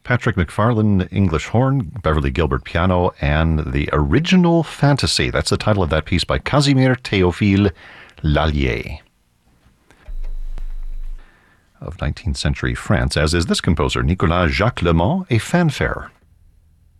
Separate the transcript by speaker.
Speaker 1: Patrick McFarlane, English horn, Beverly Gilbert piano, and The Original Fantasy. That's the title of that piece by Casimir Théophile Lallier of 19th century France, as is this composer, Nicolas Jacques Lemont, a fanfare.